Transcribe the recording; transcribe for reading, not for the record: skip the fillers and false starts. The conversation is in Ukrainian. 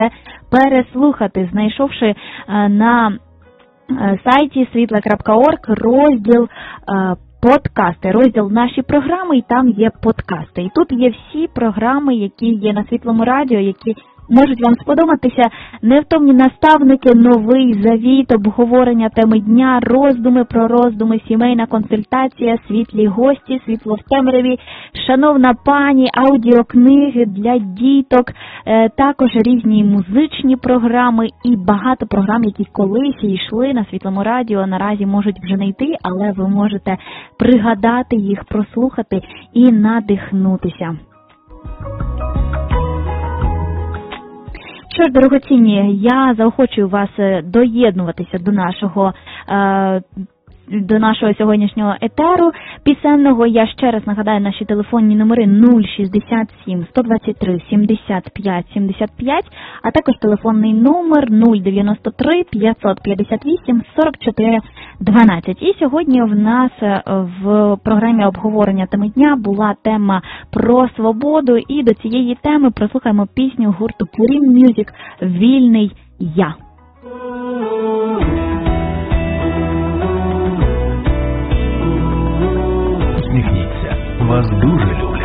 переслухати, знайшовши на сайті світле.орг розділ подкасти, розділ «Наші програми», і там є подкасти. І тут є всі програми, які є на Світлому радіо, які можуть вам сподобатися. Невтомні наставники, новий завіт, обговорення теми дня, роздуми про роздуми, сімейна консультація, світлі гості, світло в темряві, шановна пані, аудіокниги для діток, також різні музичні програми і багато програм, які колись йшли на Світлому радіо, наразі можуть вже не йти, але ви можете пригадати їх, прослухати і надихнутися. Що ж, дорогоцінні, я заохочую вас доєднуватися до нашого сьогоднішнього етеру пісенного. Я ще раз нагадаю наші телефонні номери 067 123 75 75, а також телефонний номер 093 558 44 12. І сьогодні в нас в програмі обговорення теми дня була тема про свободу, і до цієї теми прослухаємо пісню гурту Purim Music «Вільний я».